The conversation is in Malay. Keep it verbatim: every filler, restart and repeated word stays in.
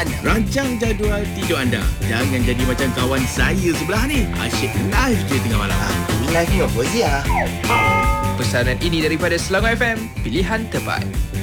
Pilihan. Rancang jadual tidur anda. Jangan jadi macam kawan saya sebelah ni. Asyik live je tengah malam. Aku live ni apa Zia? Pesanan ini daripada Selangor F M, pilihan terbaik.